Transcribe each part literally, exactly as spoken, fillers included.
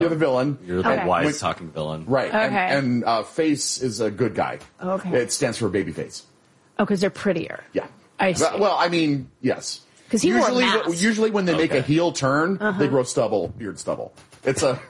You're the villain. You're the Okay. wise When- talking villain. Right. Okay. And, and uh, face is a good guy. Okay. It stands for baby face. Oh, because they're prettier. Yeah. I see. Well, well, I mean, yes. 'Cause he wore a usually, mask. usually when they make Okay. a heel turn, Uh-huh. they grow stubble, beard stubble. It's a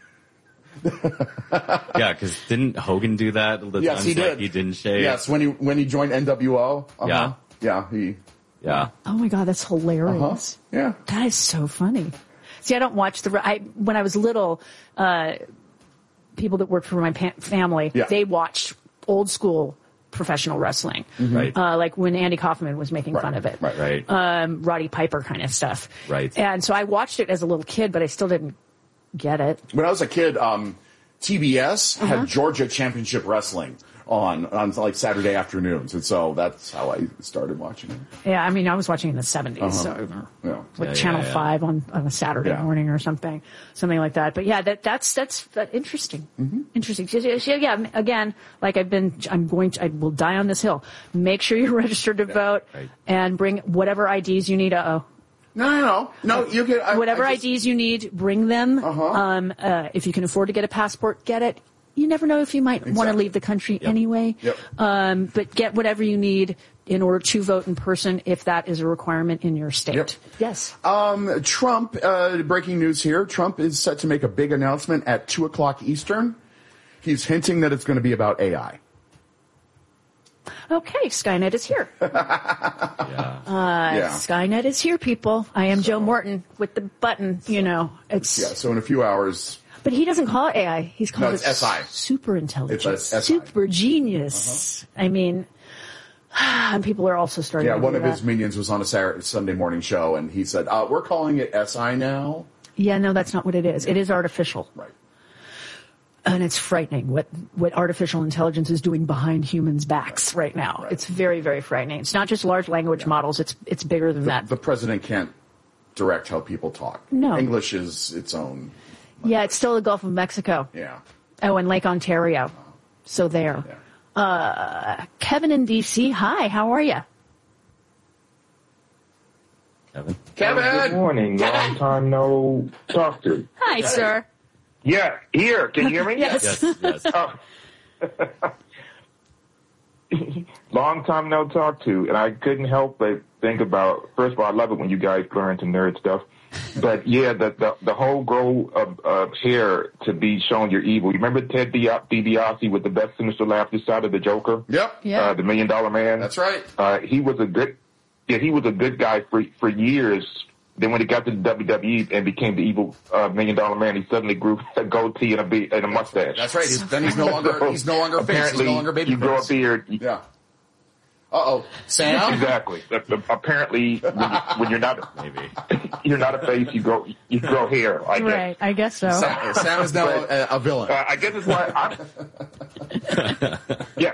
Yeah, because didn't Hogan do that? The yes, times, he did. Like, he didn't shave. Yes, when he when he joined N W O. Uh-huh. Yeah. Yeah. He. Yeah. Oh my God, that's hilarious. Uh-huh. Yeah. That is so funny. See, I don't watch the. I when I was little, uh, people that worked for my pa- family, Yeah. they watched old school professional wrestling, Right. uh, like when Andy Kaufman was making Right. fun of it, Right. Right. um, Roddy Piper kind of stuff, Right. And so I watched it as a little kid, but I still didn't get it. When I was a kid, um, T B S Uh-huh. had Georgia Championship Wrestling on on like Saturday afternoons, and so that's how I started watching it. Yeah, I mean, I was watching in the seventies, Uh-huh. so Yeah. like Yeah, Channel yeah, yeah. Five on, on a Saturday Yeah. morning or something, something like that. But yeah, that that's that's that interesting, Mm-hmm. interesting. Yeah, yeah, yeah, again, like I've been, I'm going to, I will die on this hill. Make sure you're registered to vote right. and bring whatever I Ds you need. Uh oh. No, no, no, no. You can I, Whatever I just, I Ds you need, bring them. Uh-huh. Um, uh, if you can afford to get a passport, get it. You never know if you might want to Exactly. leave the country anyway. Yep. Um, but get whatever you need in order to vote in person if that is a requirement in your state. Yep. Yes. Um, Trump. Uh, breaking news here. Trump is set to make a big announcement at two o'clock Eastern. He's hinting that it's going to be about A I. Okay, Skynet is here. Yeah. Uh, Yeah. Skynet is here, people. I am Joe Morton with the button, you know. It's Yeah. So in a few hours. But he doesn't call it A I. He's called No, it's it S I. super intelligence. It's S I. Super genius. I mean, and people are also starting Yeah, to one do of that. his minions was on a Saturday, Sunday morning show, and he said, uh, "We're calling it S I now." Yeah, no, that's not what it is. It is artificial. Right. And it's frightening what, what artificial intelligence is doing behind humans' backs right now. Right. It's very, very frightening. It's not just large language models. It's it's bigger than that. The president can't direct how people talk. No. English is its own. Yeah, it's still the Gulf of Mexico. Yeah. Oh, and Lake Ontario. So there. Yeah. Uh, Kevin in D C, hi, how are you? Kevin. Kevin. Good morning. Long time no talk to. Hi, sir. Yeah, here. Can you hear me? Yes. Yes. Yes. Oh. Long time no talk to, and I couldn't help but think about. First of all, I love it when you guys learn into nerd stuff. But yeah, the the, the whole goal of, of hair to be shown you're evil. You remember Ted Di- DiBiase with the best sinister laugh this side of the Joker? Yep. Yeah. Uh, the Million Dollar Man. That's right. Uh, he was a good, yeah, he was a good guy for for years. Then when he got to the W W E and became the evil uh, Million Dollar Man, he suddenly grew a goatee and a be- and a mustache. That's right. He's, then he's no longer he's no longer face. He's Apparently, no longer baby you grow a face. beard. Yeah. Uh oh, Sam. Exactly. Apparently, when, you, when you're not Maybe. you're not a face, you grow you grow hair. I guess. Right, I guess so. Sam, Sam is now a, a villain. Uh, I guess it's why I'm. Yes.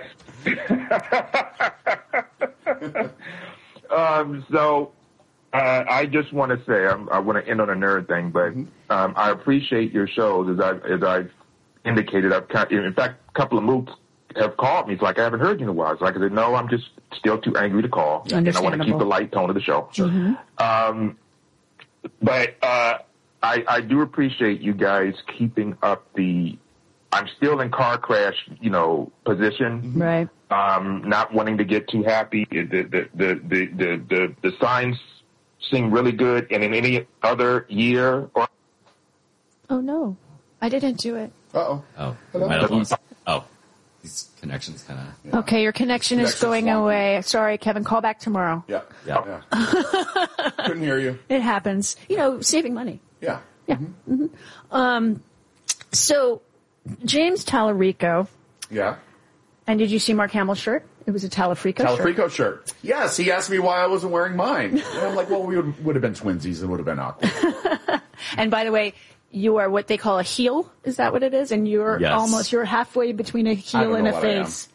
um, so uh, I just want to say I'm, I want to end on a nerd thing, but um, I appreciate your shows as I as I've indicated. I've kind in fact a couple of mooks have called me. It's like I haven't heard you in a while. It's like I said, no, I'm just still too angry to call, and I want to keep Understandable. the light tone of the show. Um, but uh, I, I do appreciate you guys keeping up the. I'm still in car crash, you know, position. Right. Um, not wanting to get too happy. The the the the the the, the signs seem really good, and in any other year or Oh no, I didn't do it. Uh oh. Oh. Hello? Might have lost. Oh. These connections kind of. Okay, your connection is Connection's going wonky. away. Sorry, Kevin, call back tomorrow. Yeah. Yeah. Yeah. Couldn't hear you. It happens. You know, saving money. Yeah. Yeah. Mm-hmm. Um, so, James Tallarico, Yeah. and did you see Mark Hamill's shirt? It was a Talafrico shirt. Talafrico shirt. Yes, he asked me why I wasn't wearing mine. And I'm like, well, we would, would have been twinsies. It would have been awkward. And by the way, you are what they call a heel. Is that what it is? And you're Yes. almost, you're halfway between a I heel don't and know a what I am. face.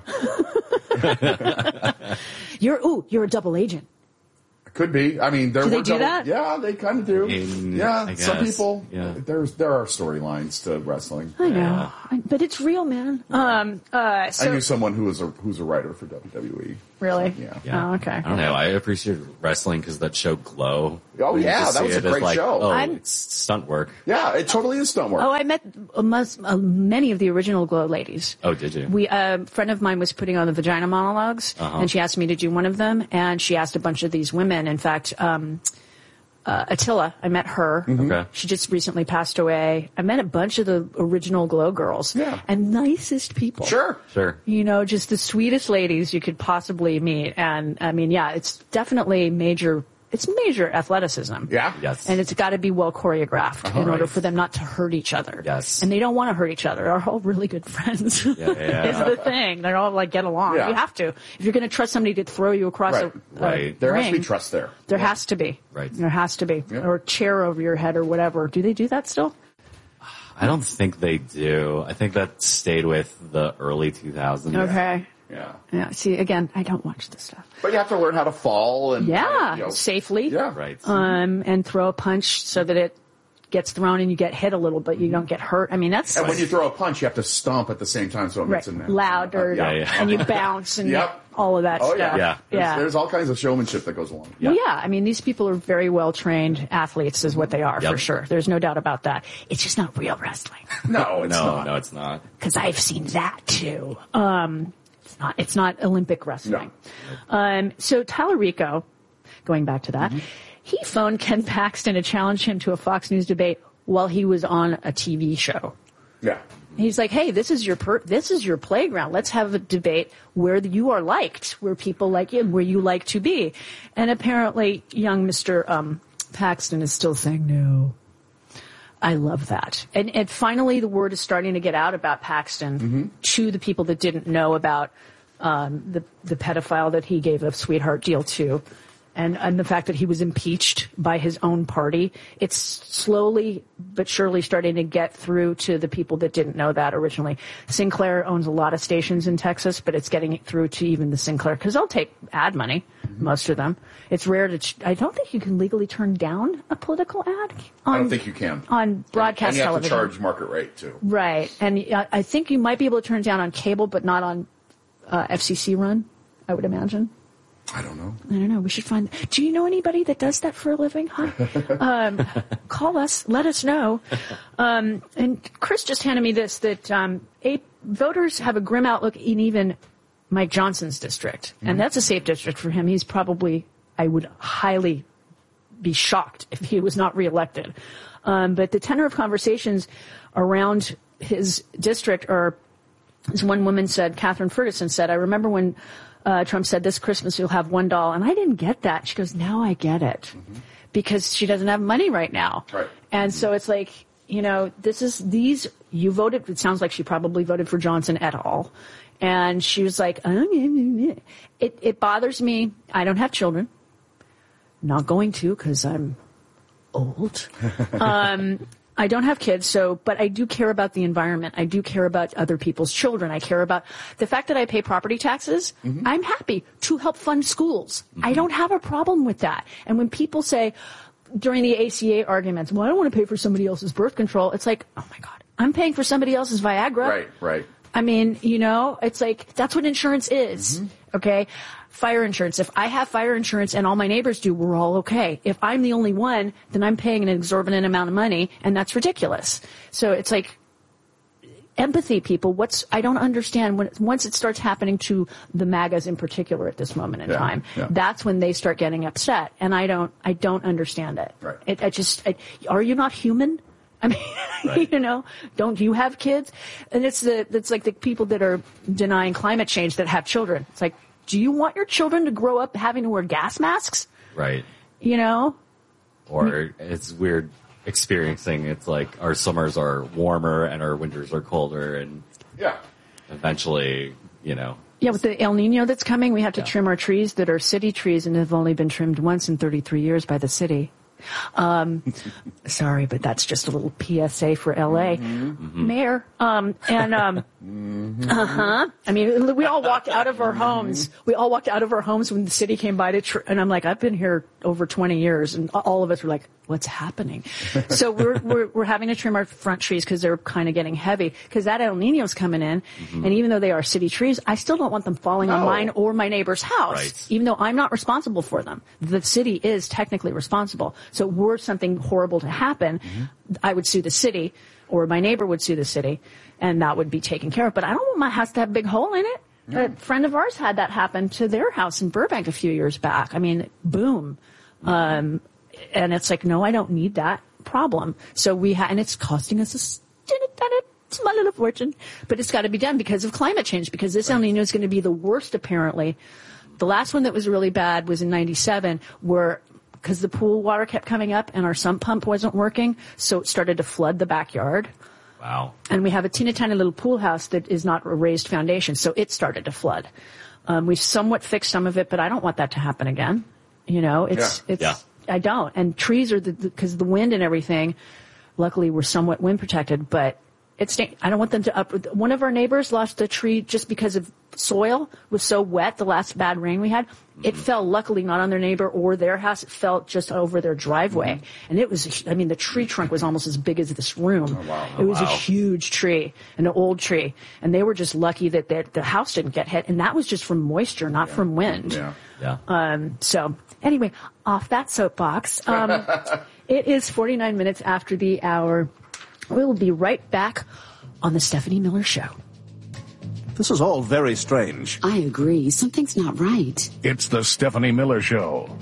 Yeah. You're, ooh, you're a double agent. Could be. I mean, there Do they were do double, that? Yeah, they kind of do. In- yeah, I some guess. people. Yeah. There's there are storylines to wrestling. I know. Yeah. I- but it's real, man. Um, uh, I so, knew someone who was a who's a writer for W W E. Really? Yeah. Yeah. Oh, okay. I don't know. I appreciate wrestling because that show Glow. Oh, where you yeah, just that see was a it as great like, show. Oh, I'm- it's stunt work. Yeah, it totally is stunt work. Oh, I met uh, most, uh, many of the original Glow ladies. Oh, did you? We, a friend of mine was putting on the vagina monologues, Uh-huh. and she asked me to do one of them, and she asked a bunch of these women. In fact, um, uh, Attila, I met her. Okay. She just recently passed away. I met a bunch of the original Glow girls. Yeah. And nicest people. Sure. Sure. You know, just the sweetest ladies you could possibly meet. And I mean, yeah, it's definitely major, it's major athleticism. Yeah. Yes. And it's got to be well choreographed in order Right. for them not to hurt each other. Yes. And they don't want to hurt each other. They're all really good friends. Yeah, yeah. Is the thing. They're all like get along. Yeah. You have to. If you're going to trust somebody to throw you across Right. a, a Right. There ring, has to be trust there. there has to be. Right. There has to be. Yeah. Or a chair over your head or whatever. Do they do that still? I don't think they do. I think that stayed with the early two thousands. Okay. Yeah. Yeah. See, again, I don't watch this stuff. But you have to learn how to fall and Yeah. you know, Safely. Yeah. Right. Um, and throw a punch so that it gets thrown and you get hit a little, but you don't get hurt. I mean, that's And when you throw a punch, you have to stomp at the same time so it right. makes a noise. loud or, Yeah, yeah. and you bounce and Yep. all of that Oh, stuff. yeah. Yeah. There's, Yeah. there's all kinds of showmanship that goes along. Well, yeah. I mean, these people are very well trained athletes, is what they are Yep. for sure. There's no doubt about that. It's just not real wrestling No, it's no, not. no, it's not. because I've seen that too. Um, it's not. It's not Olympic wrestling. Um, so Tallarico, going back to that, he phoned Ken Paxton to challenge him to a Fox News debate while he was on a T V show. Yeah. He's like, hey, this is your per- this is your playground. Let's have a debate where you are liked, where people like you, where you like to be. And apparently, young Mister Um, Paxton is still saying no. I love that. And, and finally, the word is starting to get out about Paxton Mm-hmm. to the people that didn't know about um, the the pedophile that he gave a sweetheart deal to. And, and the fact that he was impeached by his own party, it's slowly but surely starting to get through to the people that didn't know that originally. Sinclair owns a lot of stations in Texas, but it's getting it through to even the Sinclair, because they'll take ad money, most of them. It's rare to, ch- I don't think you can legally turn down a political ad on, I don't think you can. on broadcast and you have television. to charge market rate, too. Right. And uh, I think you might be able to turn it down on cable, but not on uh, F C C run, I would imagine. I don't know. I don't know. We should find. Do you know anybody that does that for a living? Huh? um, call us. Let us know. Um, and Chris just handed me this that um, a, voters have a grim outlook in even Mike Johnson's district, and that's a safe district for him. He's probably, I would highly be shocked if he was not reelected. Um, but the tenor of conversations around his district are, as one woman said, Catherine Ferguson said, I remember when uh, Trump said this Christmas you'll have one doll, and I didn't get that. She goes, now I get it, mm-hmm. because she doesn't have money right now. Right. And so it's like, you know, this is these, you voted, it sounds like she probably voted for Johnson et al. And she was like, oh, it, it bothers me. I don't have children. Not going to, because I'm old. um, I don't have kids, so, but I do care about the environment. I do care about other people's children. I care about the fact that I pay property taxes. Mm-hmm. I'm happy to help fund schools. Mm-hmm. I don't have a problem with that. And when people say during the A C A arguments, well, I don't want to pay for somebody else's birth control, it's like, oh my God, I'm paying for somebody else's Viagra. Right, right. I mean, you know, it's like, that's what insurance is. Mm-hmm. Okay. Fire insurance. If I have fire insurance and all my neighbors do, we're all okay. If I'm the only one, then I'm paying an exorbitant amount of money, and that's ridiculous. So it's like, empathy, people. What's, I don't understand when, once it starts happening to the MAGAs in particular at this moment in yeah, time, yeah. that's when they start getting upset. And I don't, I don't understand it. Right. It, I just, I, are you not human? I mean, right. you know, don't you have kids? And it's the, it's like the people that are denying climate change that have children. It's like, do you want your children to grow up having to wear gas masks? Right. You know? Or it's weird experiencing, it's like our summers are warmer and our winters are colder, and yeah, eventually, you know. Yeah, with the El Nino that's coming, we have to yeah. trim our trees that are city trees and have only been trimmed once in thirty-three years by the city. Um, sorry, but that's just a little P S A for L A. Mm-hmm. Mayor. Um, and, um, Mm-hmm. Uh-huh. I mean, we all walked out of our homes. We all walked out of our homes when the city came by to, tr- and I'm like, I've been here over twenty years, and all of us were like, what's happening? So we're, we're, we're having to trim our front trees because they're kind of getting heavy because that El Nino's coming in. Mm-hmm. And even though they are city trees, I still don't want them falling no. on mine or my neighbor's house, right. even though I'm not responsible for them. The city is technically responsible. So were something horrible to happen, mm-hmm. I would sue the city, or my neighbor would sue the city, and that would be taken care of. But I don't want my house to have a big hole in it. Yeah. A friend of ours had that happen to their house in Burbank a few years back. I mean, boom. Um, and it's like, no, I don't need that problem. So we ha- and it's costing us a small little fortune, but it's got to be done because of climate change, because this right. El Nino is going to be the worst, apparently. The last one that was really bad was in ninety-seven, where because the pool water kept coming up and our sump pump wasn't working, so it started to flood the backyard. Wow. And we have a teeny tiny little pool house that is not a raised foundation, so it started to flood. Um, we've somewhat fixed some of it, but I don't want that to happen again. You know, it's, yeah. it's, yeah. I don't. And trees are the, because the, the wind and everything, luckily we're somewhat wind protected, but it's, I don't want them to up. One of our neighbors lost a tree just because of soil was so wet, the last bad rain we had. Mm-hmm. It fell, luckily, not on their neighbor or their house. It fell just over their driveway. Mm-hmm. And it was, I mean, the tree trunk was almost as big as this room. Oh, wow. It was wow. a huge tree, an old tree. And they were just lucky that their, the house didn't get hit. And that was just from moisture, not yeah. from wind. Yeah. Yeah. Um, so anyway, off that soapbox. Um, it is forty-nine minutes after the hour. We will be right back on the Stephanie Miller Show. This is all very strange. I agree. Something's not right. It's the Stephanie Miller Show.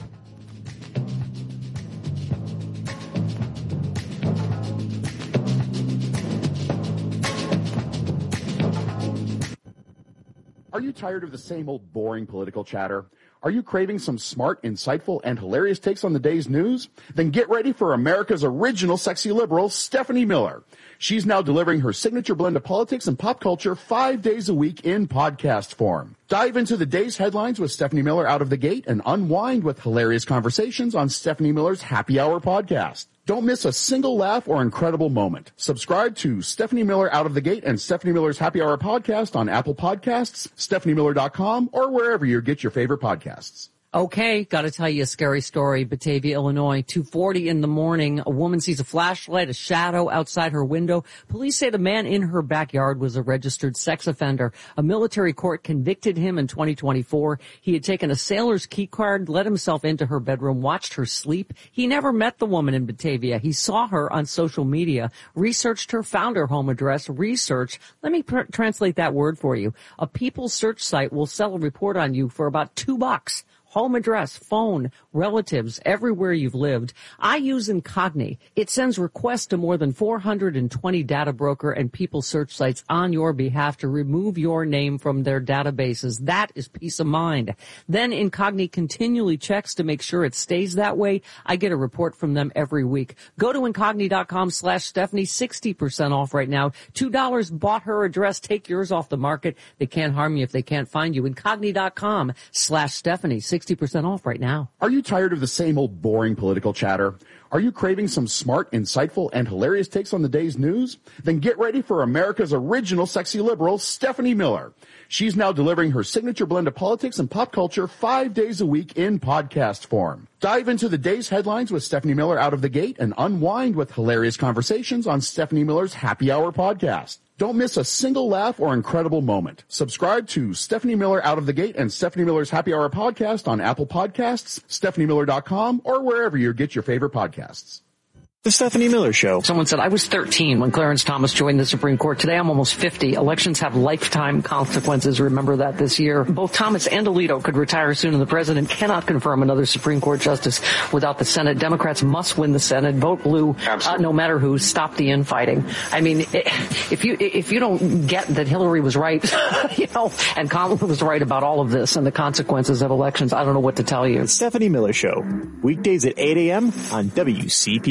Are you tired of the same old boring political chatter? Are you craving some smart, insightful, and hilarious takes on the day's news? Then get ready for America's original sexy liberal, Stephanie Miller. She's now delivering her signature blend of politics and pop culture five days a week in podcast form. Dive into the day's headlines with Stephanie Miller out of the gate and unwind with hilarious conversations on Stephanie Miller's Happy Hour podcast. Don't miss a single laugh or incredible moment. Subscribe to Stephanie Miller Out of the Gate and Stephanie Miller's Happy Hour podcast on Apple Podcasts, stephanie miller dot com, or wherever you get your favorite podcasts. Okay, got to tell you a scary story. Batavia, Illinois, two forty in the morning. A woman sees a flashlight, a shadow outside her window. Police say the man in her backyard was a registered sex offender. A military court convicted him in twenty twenty-four. He had taken a sailor's key card, let himself into her bedroom, watched her sleep. He never met the woman in Batavia. He saw her on social media, researched her, found her home address, research. Let me pr- translate that word for you. A People search site will sell a report on you for about two bucks. Home address, phone, relatives, everywhere you've lived. I use Incogni. It sends requests to more than four hundred twenty data broker and people search sites on your behalf to remove your name from their databases. That is peace of mind. Then Incogni continually checks to make sure it stays that way. I get a report from them every week. Go to Incogni.com slash Stephanie, sixty percent off right now. two dollars bought her address. Take yours off the market. They can't harm you if they can't find you. Incogni.com slash Stephanie, sixty percent off right now. Are you tired of the same old boring political chatter? Are you craving some smart, insightful, and hilarious takes on the day's news? Then get ready for America's original sexy liberal, Stephanie Miller. She's now delivering her signature blend of politics and pop culture five days a week in podcast form. Dive into the day's headlines with Stephanie Miller out of the gate and unwind with hilarious conversations on Stephanie Miller's Happy Hour podcast. Don't miss a single laugh or incredible moment. Subscribe to Stephanie Miller Out of the Gate and Stephanie Miller's Happy Hour podcast on Apple Podcasts, stephanie miller dot com, or wherever you get your favorite podcasts. The Stephanie Miller Show. Someone said, I was thirteen when Clarence Thomas joined the Supreme Court. Today I'm almost fifty. Elections have lifetime consequences. Remember that this year. Both Thomas and Alito could retire soon, and the president cannot confirm another Supreme Court justice without the Senate. Democrats must win the Senate. Vote blue, uh, no matter who. Stop the infighting. I mean, if you if you don't get that Hillary was right, you know, and Kamala was right about all of this and the consequences of elections, I don't know what to tell you. The Stephanie Miller Show. Weekdays at eight a.m. on W C P T.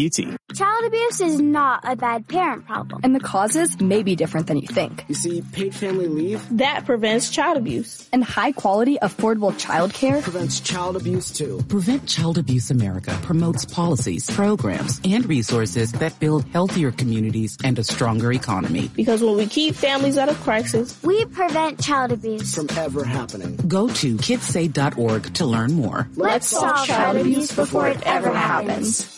Child abuse is not a bad parent problem. And the causes may be different than you think. You see, paid family leave, that prevents child abuse. And high-quality, affordable child care prevents child abuse, too. Prevent Child Abuse America promotes policies, programs, and resources that build healthier communities and a stronger economy. Because when we keep families out of crisis, we prevent child abuse from ever happening. Go to kids say dot org to learn more. Let's solve child abuse before it ever happens.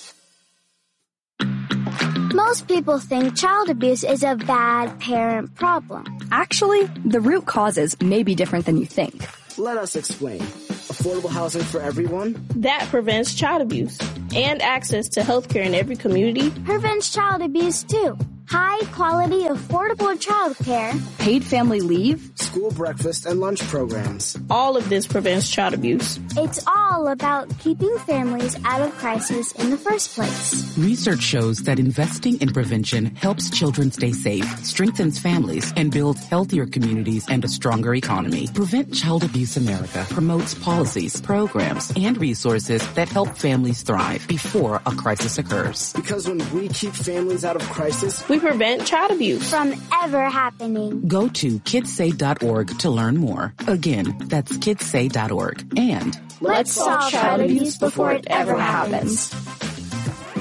Most people think child abuse is a bad parent problem. Actually, the root causes may be different than you think. Let us explain. Affordable housing for everyone, that prevents child abuse. And access to health care in every community prevents child abuse too. High quality, affordable child care, paid family leave, school breakfast and lunch programs. All of this prevents child abuse. It's all about keeping families out of crisis in the first place. Research shows that investing in prevention helps children stay safe, strengthens families, and builds healthier communities and a stronger economy. Prevent Child Abuse America promotes policies, programs, and resources that help families thrive before a crisis occurs. Because when we keep families out of crisis, we prevent child abuse from ever happening. Go to kids say dot org to learn more. Again, that's kids say dot org. And let's solve child abuse before it ever happens.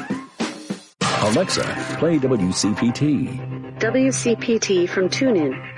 Alexa, play W C P T. W C P T from TuneIn.